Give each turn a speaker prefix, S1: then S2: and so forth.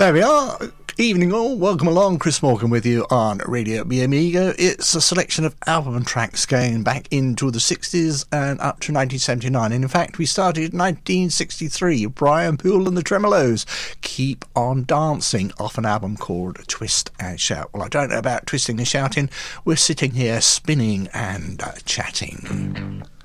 S1: There we are. Evening all, welcome along. Chris Morgan with you on Radio Mi Amigo. It's a selection of album tracks going back into the 60s and up to 1979. And in fact, we started in 1963. Brian Poole and the Tremolos, Keep On Dancing, off an album called Twist and Shout. Well, I don't know about twisting and shouting. We're sitting here spinning and chatting.